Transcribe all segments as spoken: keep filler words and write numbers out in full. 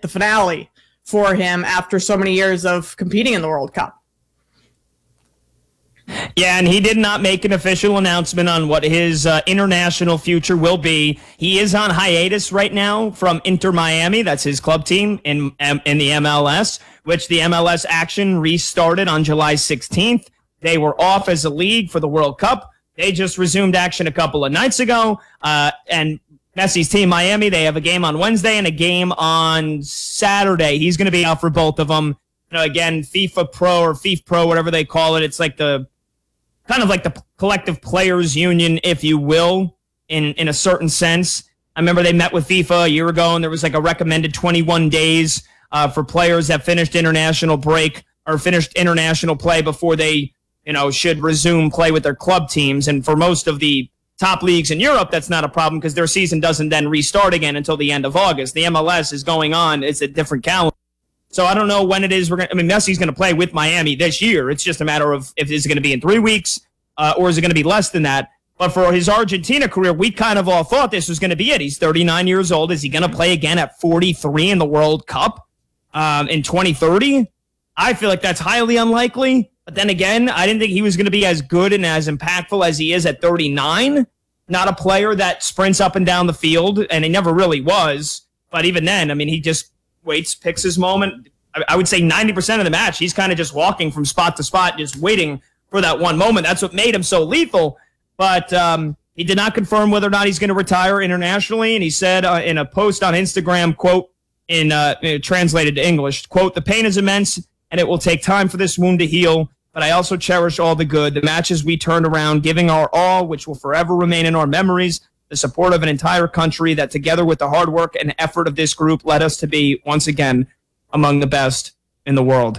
the finale for him after so many years of competing in the World Cup. Yeah, and he did not make an official announcement on what his uh, international future will be. He is on hiatus right now from Inter Miami. That's his club team in in the M L S, which the M L S action restarted on July sixteenth. They were off as a league for the World Cup. They just resumed action a couple of nights ago. Uh, and Messi's team, Miami, they have a game on Wednesday and a game on Saturday. He's going to be out for both of them. You know, again, FIFA Pro or FIFA Pro, whatever they call it. It's like the kind of like the collective players union, if you will, in, in a certain sense. I remember they met with FIFA a year ago, and there was like a recommended twenty-one days uh, for players that finished international break or finished international play before they, you know, should resume play with their club teams. And for most of the top leagues in Europe, that's not a problem because their season doesn't then restart again until the end of August. The M L S is going on. It's a different calendar. So I don't know when it is. We're going. I mean, Messi's going to play with Miami this year. It's just a matter of if it's going to be in three weeks uh, or is it going to be less than that. But for his Argentina career, we kind of all thought this was going to be it. He's thirty-nine years old. Is he going to play again at forty-three in the World Cup um, in twenty thirty? I feel like that's highly unlikely. But then again, I didn't think he was going to be as good and as impactful as he is at thirty-nine. Not a player that sprints up and down the field, and he never really was. But even then, I mean, he just waits, picks his moment. I would say ninety percent of the match, he's kind of just walking from spot to spot, just waiting for that one moment. That's what made him so lethal. But um, he did not confirm whether or not he's going to retire internationally. And he said uh, in a post on Instagram, quote, in uh, translated to English, quote, "The pain is immense, and it will take time for this wound to heal. But I also cherish all the good, the matches we turned around, giving our all, which will forever remain in our memories, the support of an entire country that together with the hard work and effort of this group led us to be, once again, among the best in the world."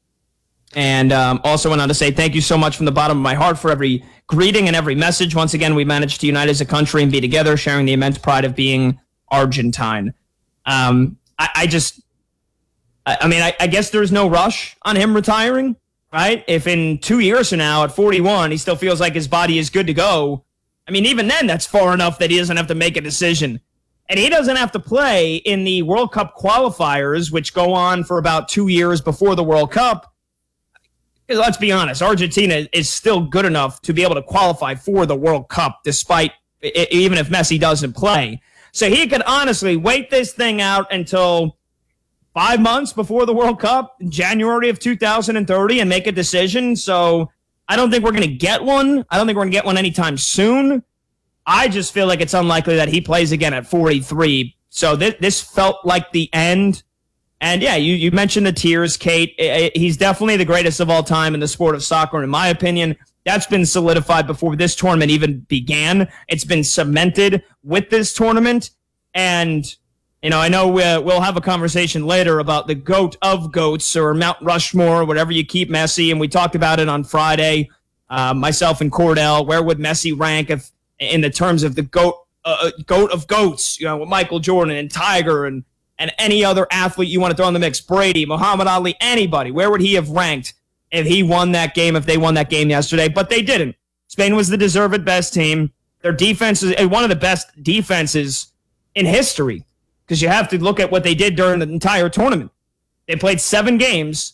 And um, also went on to say, "Thank you so much from the bottom of my heart for every greeting and every message. Once again, we managed to unite as a country and be together, sharing the immense pride of being Argentine." Um, I, I just, I, I mean, I, I guess there's no rush on him retiring, right? If in two years from now at forty-one, he still feels like his body is good to go, I mean, even then, that's far enough that he doesn't have to make a decision. And he doesn't have to play in the World Cup qualifiers, which go on for about two years before the World Cup. Because let's be honest, Argentina is still good enough to be able to qualify for the World Cup, despite even if Messi doesn't play. So he could honestly wait this thing out until five months before the World Cup, January of two thousand thirty, and make a decision. So I don't think we're going to get one. I don't think we're going to get one anytime soon. I just feel like it's unlikely that he plays again at forty-three. So th- this felt like the end. And yeah, you, you mentioned the tears, Kate. He's definitely the greatest of all time in the sport of soccer, in my opinion. That's been solidified before this tournament even began. It's been cemented with this tournament. And, you know, I know we'll, we'll have a conversation later about the GOAT of GOATs or Mount Rushmore, whatever you keep Messi. And we talked about it on Friday, uh, myself and Cordell. Where would Messi rank if in the terms of the GOAT, uh, GOAT of GOATs, you know, with Michael Jordan and Tiger and, and any other athlete you want to throw in the mix, Brady, Muhammad Ali, anybody, where would he have ranked if he won that game, if they won that game yesterday? But they didn't. Spain was the deserved best team. Their defense is one of the best defenses in history because you have to look at what they did during the entire tournament. They played seven games,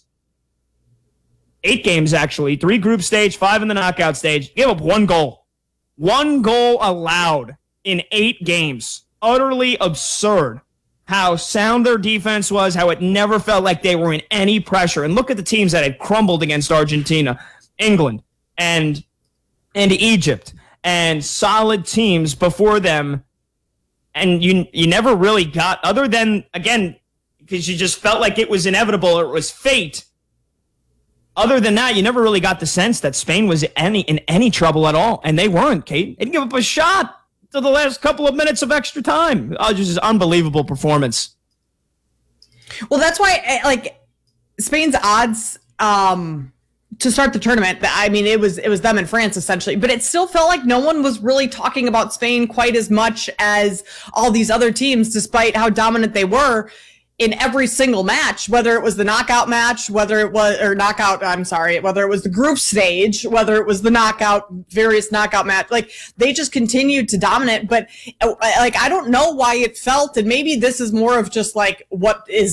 eight games actually, three group stage, five in the knockout stage, gave up one goal. One goal allowed in eight games. Utterly absurd how sound their defense was, how it never felt like they were in any pressure. And look at the teams that had crumbled against Argentina, England, and, and Egypt, and solid teams before them. And you you never really got, other than, again, because you just felt like it was inevitable or it was fate. Other than that, you never really got the sense that Spain was any in any trouble at all. And they weren't, Kate. They didn't give up a shot to the last couple of minutes of extra time. Oh, just an unbelievable performance. Well, that's why, like, Spain's odds um, to start the tournament, I mean, it was it was them and France, essentially. But it still felt like no one was really talking about Spain quite as much as all these other teams, despite how dominant they were in every single match, whether it was the knockout match, whether it was, or knockout, I'm sorry, whether it was the group stage, whether it was the knockout, various knockout match, like they just continued to dominate. But like, I don't know why it felt, and maybe this is more of just like what is